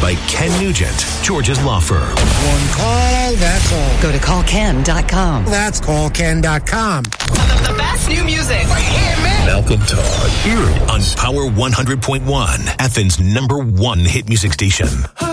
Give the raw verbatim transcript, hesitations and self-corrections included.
by Ken Nugent, George's law firm. One call, that's all. Go to call ken dot com. That's call ken dot com. The, the best new music. Right here, man. Malcolm Todd. Here on Power one hundred point one, Athens' number one hit music station.